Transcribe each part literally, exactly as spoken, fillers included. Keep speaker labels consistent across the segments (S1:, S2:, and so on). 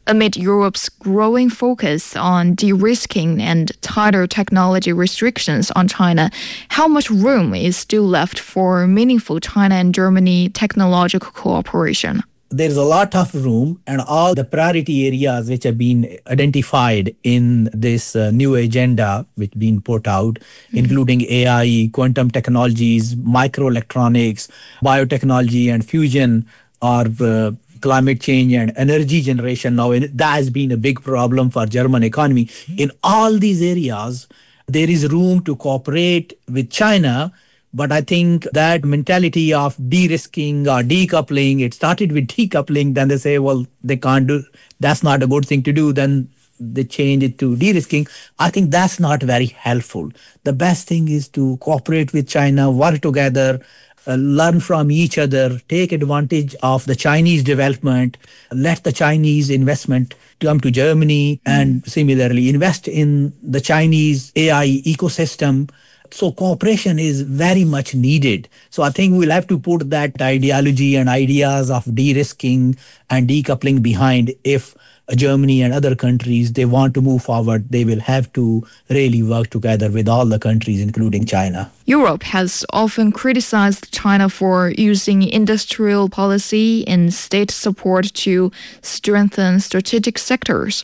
S1: Amid Europe's growing focus on de-risking and tighter technology restrictions on China, how much room is still left for meaningful China and Germany technological cooperation?
S2: There's a lot of room, and all the priority areas which have been identified in this uh, new agenda which been put out, mm-hmm. including A I, quantum technologies, microelectronics, biotechnology and fusion, or uh, climate change and energy generation. Now, that has been a big problem for German economy. Mm-hmm. In all these areas, there is room to cooperate with China. But I think that mentality of de-risking or decoupling, it started with decoupling, then they say, well, they can't do, that's not a good thing to do, then they change it to de-risking. I think that's not very helpful. The best thing is to cooperate with China, work together, uh, learn from each other, take advantage of the Chinese development, let the Chinese investment come to Germany, mm. and similarly invest in the Chinese A I ecosystem. So cooperation is very much needed. So I think we'll have to put that ideology and ideas of de-risking and decoupling behind. If Germany and other countries, they want to move forward, they will have to really work together with all the countries, including China.
S1: Europe has often criticized China for using industrial policy and state support to strengthen strategic sectors.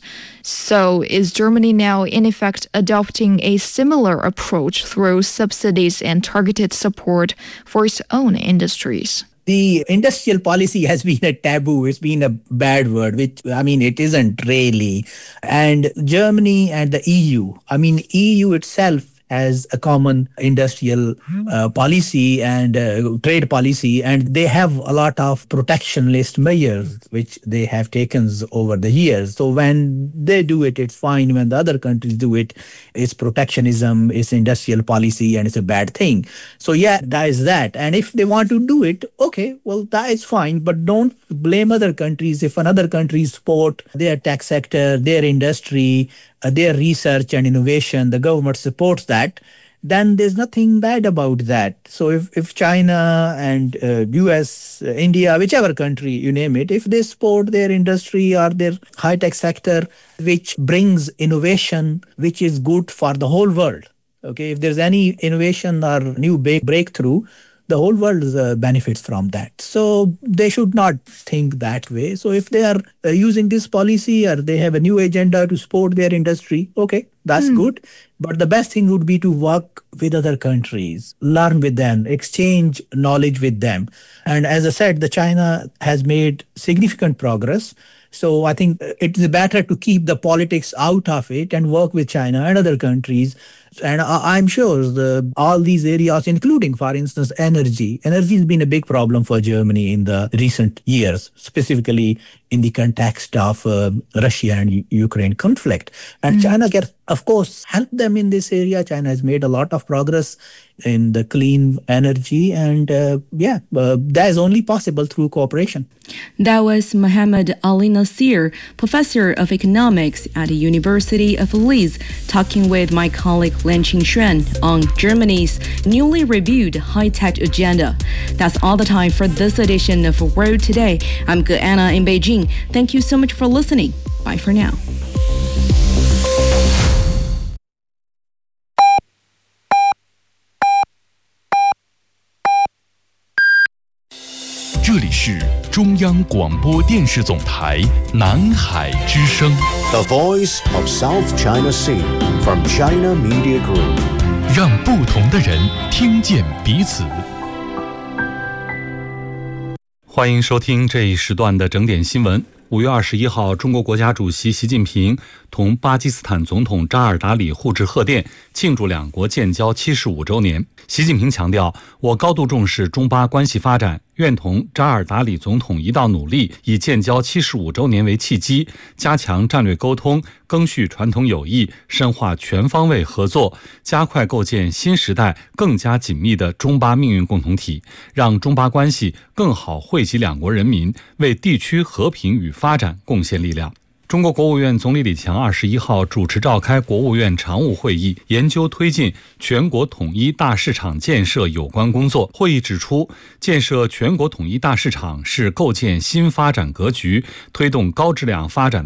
S1: So is Germany now in effect adopting a similar approach through subsidies and targeted support for its own industries?
S2: The industrial policy has been a taboo. It's been a bad word, which, I mean, it isn't really. And Germany and the E U, I mean, E U itself has a common industrial uh, policy and uh, trade policy, and they have a lot of protectionist measures which they have taken over the years. So when they do it, it's fine. When the other countries do it, it's protectionism, it's industrial policy, and it's a bad thing. So yeah, that is that. And if they want to do it, okay, well, that is fine. But don't blame other countries. If another country support their tech sector, their industry, uh, their research and innovation, the government supports that, then there's nothing bad about that. So if, if China and uh, U S, uh, India, whichever country, you name it, if they support their industry or their high-tech sector, which brings innovation, which is good for the whole world, okay, if there's any innovation or new big breakthrough, the whole world uh, benefits from that. So they should not think that way. So if they are uh, using this policy or they have a new agenda to support their industry, okay, that's mm. good. But the best thing would be to work with other countries, learn with them, exchange knowledge with them. And as I said, the China has made significant progress. So I think it is better to keep the politics out of it and work with China and other countries. And I'm sure the, all these areas, including, for instance, energy. Energy has been a big problem for Germany in the recent years, specifically in the context of uh, Russia and U- Ukraine conflict. And mm. China can, of course, help them in this area. China has made a lot of progress in the clean energy. And uh, yeah, uh, that is only possible through cooperation.
S3: That was Mohammed Ali Nasir, professor of economics at the University of Leeds, talking with my colleague Lan Qingxuan on Germany's newly reviewed high-tech agenda. That's all the time for this edition of World Today. I'm Ge Anna in Beijing. Thank you so much for listening. Bye for now.
S4: 这里是中央广播电视总台南海之声
S5: The Voice of South China Sea from China Media Group
S4: 让不同的人听见彼此。欢迎收听这一时段的整点新闻。五月二十一号，中国国家主席习近平同巴基斯坦总统扎尔达里互致贺电，庆祝两国建交七十五周年。习近平强调，我高度重视中巴关系发展，愿同扎尔达里总统一道努力，以建交七十五周年为契机，加强战略沟通，赓续传统友谊，深化全方位合作，加快构建新时代更加紧密的中巴命运共同体，让中巴关系更好惠及两国人民，为地区和平与发展贡献力量。中国国务院总理李强二十一号主持召开国务院常务会议，研究推进全国统一大市场建设有关工作。会议指出，建设全国统一大市场是构建新发展格局、推动高质量发展